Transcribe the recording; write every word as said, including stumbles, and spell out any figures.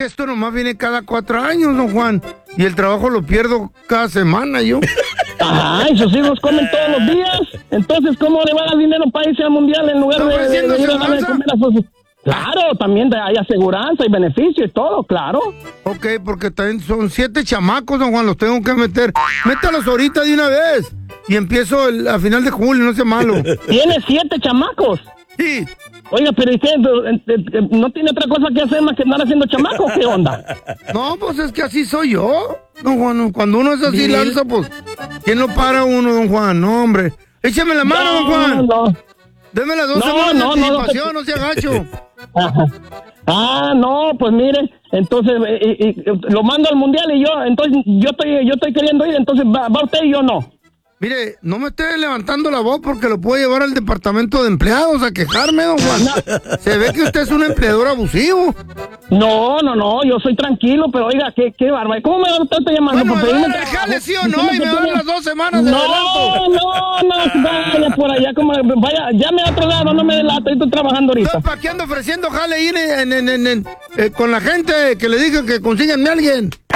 esto nomás viene cada cuatro años, don Juan. Y el trabajo lo pierdo cada semana, yo. Ajá, y sus hijos comen todos los días. Entonces, ¿cómo le va a dar dinero para irse al mundial en lugar de, de, de ir a darle de comer a sus... Claro, también hay aseguranza y beneficio y todo, claro. Ok, porque también son siete chamacos, don Juan, los tengo que meter. Métalos ahorita de una vez. Y empiezo el, a final de julio, no sea malo. ¿Tiene siete chamacos? Sí. Oiga, pero ¿y qué? ¿No tiene otra cosa que hacer más que andar haciendo chamacos? ¿Qué onda? No, pues es que así soy yo, don Juan. Cuando uno es así, ¿sí? Lanza, pues, ¿quién lo para uno, don Juan? No, hombre. Échame la mano, no, don Juan. No. Deme las dos no, semanas no, de anticipación, no, no, no sea gacho. Ah, no, pues mire, entonces y, y, lo mando al mundial y yo, entonces yo estoy, yo estoy queriendo ir, entonces va, va usted y yo no. Mire, no me esté levantando la voz porque lo puedo llevar al departamento de empleados a quejarme, don Juan. No. Se ve que usted es un empleador abusivo. No, no, no, yo soy tranquilo, pero oiga, qué, qué bárbaro. ¿Cómo me va a estar llamando? Bueno, ¿me va a dejarle sí o no? Y me dan las dos semanas de no, adelanto. No, no, vaya por allá, como, vaya, llame a otro lado, no me delate, estoy trabajando ahorita. Estoy paqueando, ofreciendo jale ahí en, en, en, en, en, eh, con la gente que le dije que consíganme a alguien.